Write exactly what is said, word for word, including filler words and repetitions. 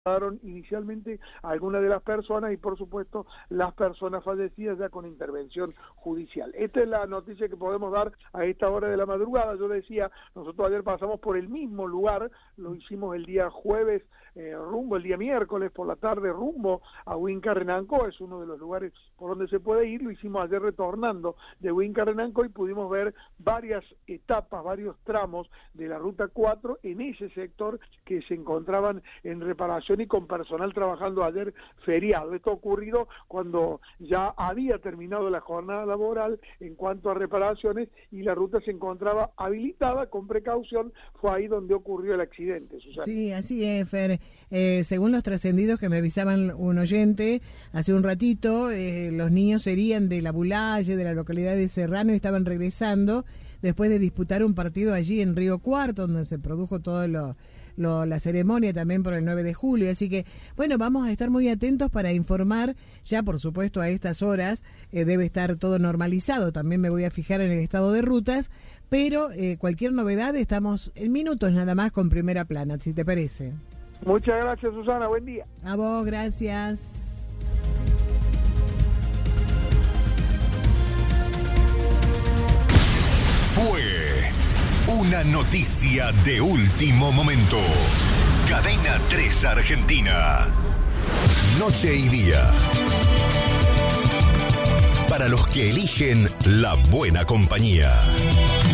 inicialmente algunas de las personas y por supuesto las personas fallecidas ya con intervención judicial. Esta es la noticia que podemos dar a esta hora de la madrugada. Yo decía, nosotros ayer pasamos por el mismo lugar, lo hicimos el día jueves eh, rumbo, el día miércoles por la tarde rumbo a Huinca-Renanco, es uno de los lugares por donde se puede ir, lo hicimos ayer retornando de Huinca-Renanco y pudimos ver varias etapas, varios tramos de la ruta cuatro en ese sector que se encontraban en reparación y con personal trabajando ayer feriado. Esto ha ocurrido cuando ya había terminado la jornada laboral en cuanto a reparaciones y la ruta se encontraba habilitada con precaución. Fue ahí donde ocurrió el accidente, Susana. Sí, así es, Fer. Eh, según los trascendidos que me avisaban un oyente hace un ratito, eh, los niños serían de la Bulaye, de la localidad de Serrano, y estaban regresando después de disputar un partido allí en Río Cuarto, donde se produjo todo lo Lo, la ceremonia también por el nueve de julio, así que bueno, vamos a estar muy atentos para informar. Ya por supuesto a estas horas eh, debe estar todo normalizado, también me voy a fijar en el estado de rutas, pero eh, cualquier novedad estamos en minutos nada más con Primera Plana, si te parece. Muchas gracias, Susana, buen día. A vos, gracias. Fue una noticia de último momento. Cadena tres Argentina. Noche y día. Para los que eligen la buena compañía.